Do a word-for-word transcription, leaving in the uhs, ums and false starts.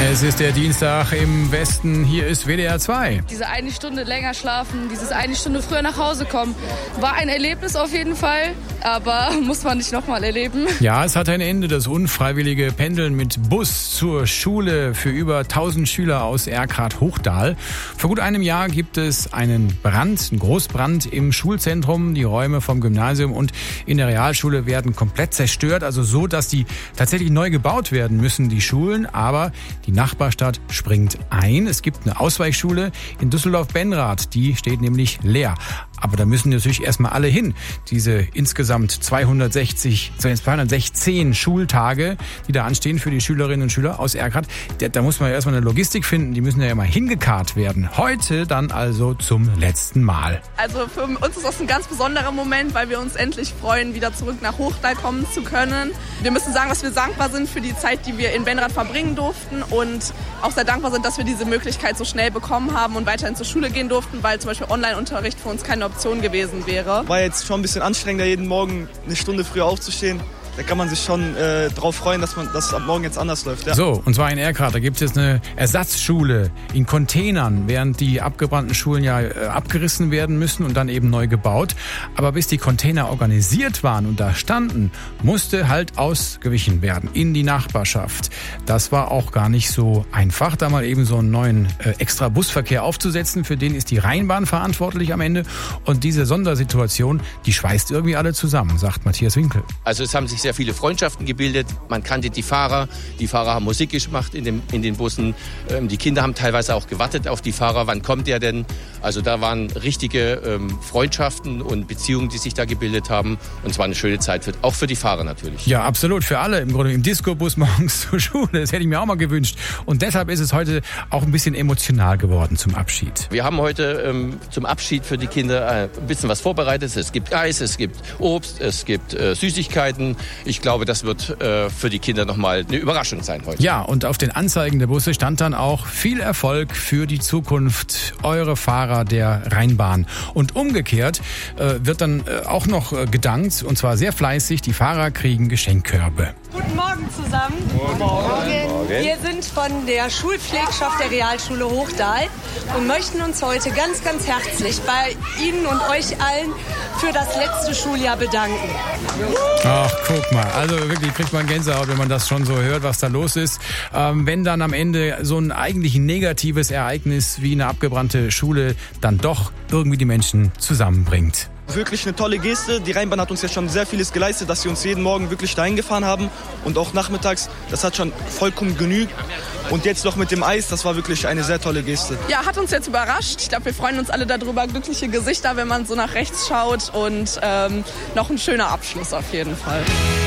Es ist der Dienstag im Westen, hier ist W D R zwei. Diese eine Stunde länger schlafen, dieses eine Stunde früher nach Hause kommen, war ein Erlebnis auf jeden Fall, aber muss man nicht nochmal erleben. Ja, es hat ein Ende, das unfreiwillige Pendeln mit Bus zur Schule für über tausend Schüler aus Erkrath-Hochdahl. Vor gut einem Jahr gibt es einen Brand, einen Großbrand im Schulzentrum. Die Räume vom Gymnasium und in der Realschule werden komplett zerstört, also so, dass die tatsächlich neu gebaut werden müssen, die Schulen, aber die Nachbarstadt springt ein. Es gibt eine Ausweichschule in Düsseldorf-Benrath, die steht nämlich leer. Aber da müssen natürlich erstmal alle hin. Diese insgesamt zweihundertsechzig, zweihundertsechzehn Schultage, die da anstehen für die Schülerinnen und Schüler aus Erkrath. Da muss man ja erstmal eine Logistik finden. Die müssen ja immer hingekarrt werden. Heute dann also zum letzten Mal. Also für uns ist das ein ganz besonderer Moment, weil wir uns endlich freuen, wieder zurück nach Hochdahl kommen zu können. Wir müssen sagen, dass wir dankbar sind für die Zeit, die wir in Benrath verbringen durften und auch sehr dankbar sind, dass wir diese Möglichkeit so schnell bekommen haben und weiterhin zur Schule gehen durften, weil zum Beispiel Online-Unterricht für uns keine Option gewesen wäre. War jetzt schon ein bisschen anstrengender, jeden Morgen eine Stunde früher aufzustehen. Da kann man sich schon äh, drauf freuen, dass man, dass es ab morgen jetzt anders läuft. Ja. So, und zwar in Erkrath. Da gibt es jetzt eine Ersatzschule in Containern, während die abgebrannten Schulen ja äh, abgerissen werden müssen und dann eben neu gebaut. Aber bis die Container organisiert waren und da standen, musste halt ausgewichen werden in die Nachbarschaft. Das war auch gar nicht so einfach, da mal eben so einen neuen äh, extra Busverkehr aufzusetzen. Für den ist die Rheinbahn verantwortlich am Ende. Und diese Sondersituation, die schweißt irgendwie alle zusammen, sagt Matthias Winkel. Also es haben sich sehr viele Freundschaften gebildet. Man kannte die Fahrer. Die Fahrer haben Musik gemacht in, dem, in den Bussen. Ähm, die Kinder haben teilweise auch gewartet auf die Fahrer. Wann kommt der denn? Also da waren richtige ähm, Freundschaften und Beziehungen, die sich da gebildet haben. Und es war eine schöne Zeit, für, auch für die Fahrer natürlich. Ja, absolut. Für alle. Im Grunde im Disco-Bus morgens zur Schule. Das hätte ich mir auch mal gewünscht. Und deshalb ist es heute auch ein bisschen emotional geworden zum Abschied. Wir haben heute ähm, zum Abschied für die Kinder äh, ein bisschen was vorbereitet. Es gibt Eis, es gibt Obst, es gibt äh, Süßigkeiten. Ich glaube, das wird äh, für die Kinder nochmal eine Überraschung sein heute. Ja, und auf den Anzeigen der Busse stand dann auch viel Erfolg für die Zukunft, eure Fahrer der Rheinbahn. Und umgekehrt äh, wird dann äh, auch noch äh, gedankt, und zwar sehr fleißig, die Fahrer kriegen Geschenkkörbe. Guten Morgen zusammen. Guten Morgen. Morgen. Wir sind von der Schulpflegschaft der Realschule Hochdahl und möchten uns heute ganz, ganz herzlich bei Ihnen und euch allen für das letzte Schuljahr bedanken. Ach, guck mal, also wirklich kriegt man Gänsehaut, wenn man das schon so hört, was da los ist. Ähm, wenn dann am Ende so ein eigentlich negatives Ereignis wie eine abgebrannte Schule dann doch irgendwie die Menschen zusammenbringt. Wirklich eine tolle Geste. Die Rheinbahn hat uns ja schon sehr vieles geleistet, dass sie uns jeden Morgen wirklich dahin gefahren haben. Und auch nachmittags, das hat schon vollkommen genügt. Und jetzt noch mit dem Eis, das war wirklich eine sehr tolle Geste. Ja, hat uns jetzt überrascht. Ich glaube, wir freuen uns alle darüber. Glückliche Gesichter, wenn man so nach rechts schaut. Und ähm, noch ein schöner Abschluss auf jeden Fall.